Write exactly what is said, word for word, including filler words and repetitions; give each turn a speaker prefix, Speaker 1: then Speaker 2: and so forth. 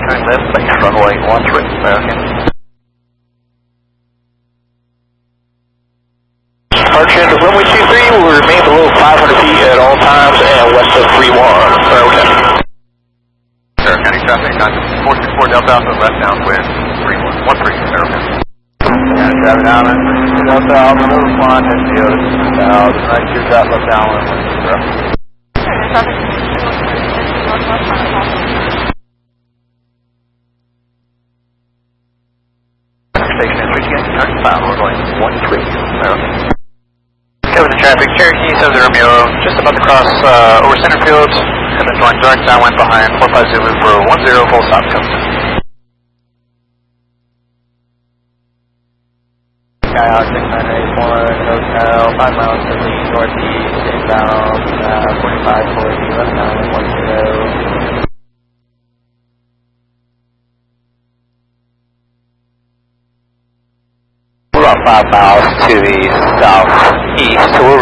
Speaker 1: entering this base runway one three, American. Departure into runway two three will remain below five hundred feet at all times and west of three one, American.
Speaker 2: Sierra County traffic, four six four Delta Alpha, left downwind, three one one three, American.
Speaker 3: County traffic downwind, Delta Alpha, number one, S D O, south, right two, left downwind, one zero.
Speaker 1: Station is reaching out, turn five, we're going one three, American.
Speaker 2: Kevin the traffic, Cherokee, seven Romeo, just about to cross uh, over Centerfield, and then going direct downwind behind four five Zulu for one zero, full stop, Kevin.
Speaker 3: Sky out six nine eight one, hotel, five miles to the northeast, inbound, uh, forty-five forty, left downwind, one zero.
Speaker 1: We're about five miles to the southeast, so we're